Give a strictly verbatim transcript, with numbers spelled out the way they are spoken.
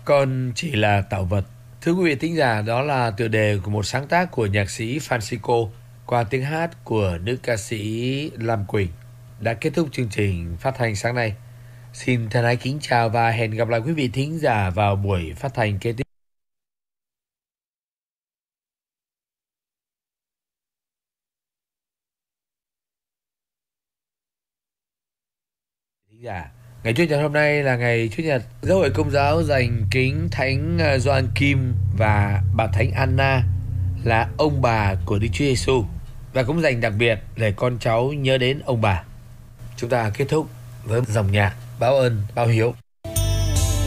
Con chỉ là tạo vật. Thưa quý vị thính giả, đó là tựa đề của một sáng tác của nhạc sĩ Francisco qua tiếng hát của nữ ca sĩ Lam Quỳnh đã kết thúc chương trình phát thanh sáng nay. Xin thân ái kính chào và hẹn gặp lại quý vị thính giả vào buổi phát thanh kế tiếp. Thính giả, ngày Chủ nhật hôm nay là ngày Chủ nhật giáo hội Công giáo dành kính Thánh Gioan Kim và bà Thánh Anna là ông bà của Đức Chúa Giêsu, và cũng dành đặc biệt để con cháu nhớ đến ông bà. Chúng ta kết thúc với dòng nhạc báo ơn báo hiếu.